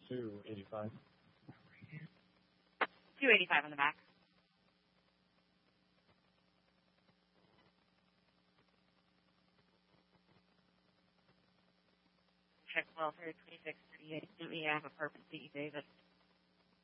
285. 285 on the back. Check well for 2638. We have a Purpose D, David.